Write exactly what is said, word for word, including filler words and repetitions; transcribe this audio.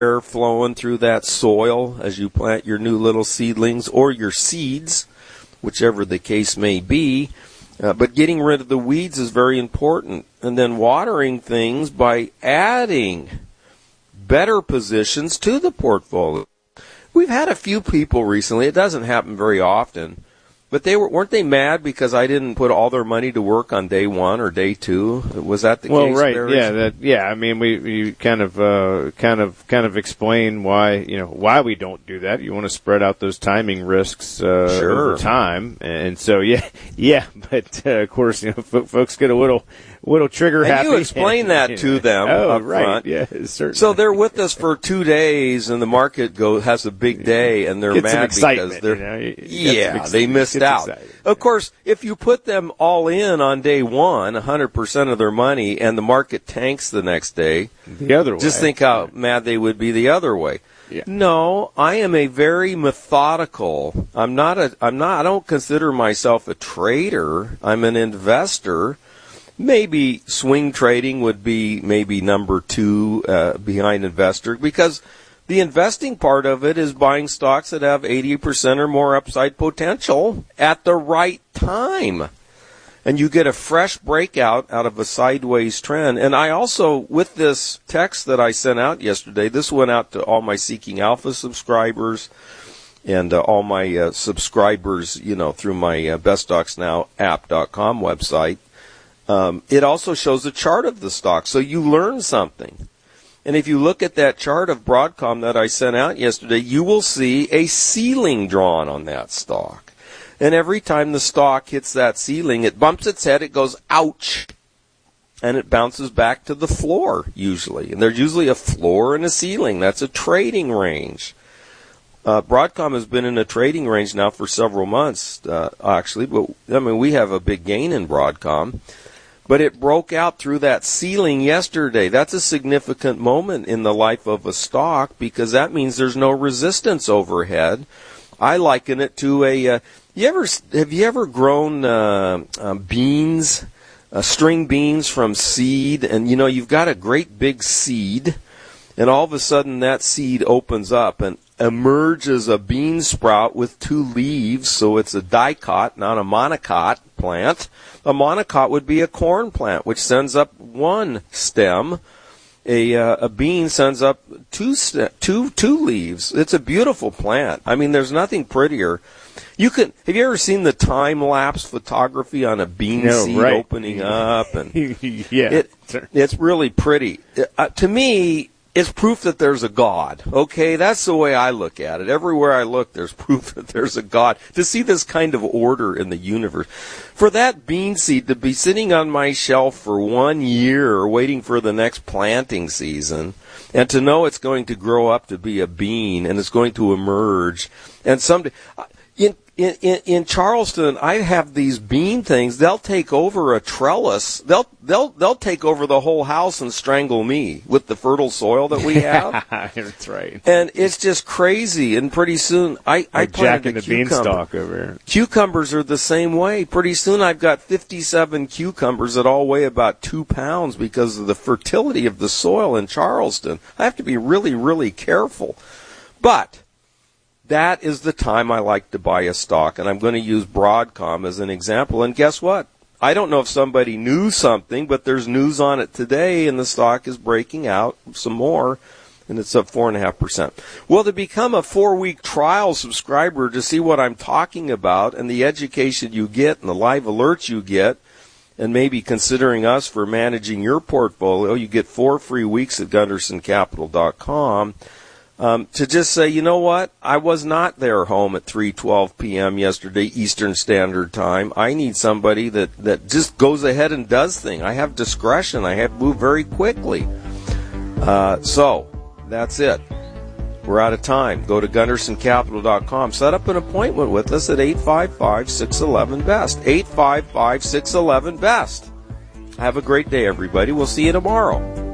air flowing through that soil as you plant your new little seedlings or your seeds, whichever the case may be. Uh, but getting rid of the weeds is very important. And then watering things by adding better positions to the portfolio. We've had a few people recently, it doesn't happen very often, but they were, weren't they mad because I didn't put all their money to work on day one or day two? Was that the well, case? Well, right, Barry? yeah, that, yeah. I mean, we, we kind of, uh, kind of, kind of explain why, you know, why we don't do that. You want to spread out those timing risks uh, sure. over time, and so yeah, yeah. But uh, of course, you know, f- folks get a little. Little trigger and happy. you explain that to them oh, up right. front. Yeah, certainly. So they're with us for two days, and the market go has a big day, and they're Get mad because they're you know? yeah ex- they missed out. Excited. Of course, if you put them all in on day one, one hundred percent of their money, and the market tanks the next day, the other way. Just think how mad they would be the other way. Yeah. No, I am a very methodical. I'm not a. I'm not. I don't consider myself a trader. I'm an investor. Maybe swing trading would be maybe number two uh, behind investor, because the investing part of it is buying stocks that have eighty percent or more upside potential at the right time. And you get a fresh breakout out of a sideways trend. And I also, with this text that I sent out yesterday, this went out to all my Seeking Alpha subscribers and uh, all my uh, subscribers, you know, through my uh, best stocks now app dot com website. Um, it also shows a chart of the stock, so you learn something. And if you look at that chart of Broadcom that I sent out yesterday, you will see a ceiling drawn on that stock. And every time the stock hits that ceiling, it bumps its head, it goes, ouch, and it bounces back to the floor, usually. And there's usually a floor and a ceiling. That's a trading range. Uh, Broadcom has been in a trading range now for several months, uh, actually. But, I mean, we have a big gain in Broadcom. But it broke out through that ceiling yesterday. That's a significant moment in the life of a stock, because that means there's no resistance overhead. I liken it to a. Uh, you ever have you ever grown uh, uh, beans, uh, string beans from seed, and you know you've got a great big seed, and all of a sudden that seed opens up and emerges a bean sprout with two leaves, so it's a dicot, not a monocot plant. A monocot would be a corn plant, which sends up one stem. A uh, a bean sends up two, st- two two leaves. It's a beautiful plant. I mean, there's nothing prettier. You can have you ever seen the time lapse photography on a bean no, seed right. opening up? And yeah, it, it's really pretty. Uh, to me, it's proof that there's a God. Okay, that's the way I look at it. Everywhere I look, there's proof that there's a God. To see this kind of order in the universe. For that bean seed to be sitting on my shelf for one year waiting for the next planting season, and to know it's going to grow up to be a bean and it's going to emerge, and someday... In, in, in Charleston, I have these bean things. They'll take over a trellis. They'll they'll they'll take over the whole house and strangle me with the fertile soil that we have. That's right. And it's just crazy. And pretty soon, I I like planted Jack a the beanstalk cucumber. over here. Cucumbers are the same way. Pretty soon, I've got fifty-seven cucumbers that all weigh about two pounds because of the fertility of the soil in Charleston. I have to be really really careful, but. That is the time I like to buy a stock, and I'm going to use Broadcom as an example. And guess what? I don't know if somebody knew something, but there's news on it today, and the stock is breaking out some more, and it's up four point five percent. Well, to become a four-week trial subscriber to see what I'm talking about and the education you get and the live alerts you get, and maybe considering us for managing your portfolio, you get four free weeks at Gunderson Capital dot com. Um, to just say, you know what, I was not there home at three twelve p.m. yesterday, Eastern Standard Time. I need somebody that, that just goes ahead and does things. I have discretion. I have to move very quickly. Uh, so, that's it. We're out of time. Go to Gunderson Capital dot com. Set up an appointment with us at eight five five, six one one, B E S T. eight five five, six one one, B E S T. Have a great day, everybody. We'll see you tomorrow.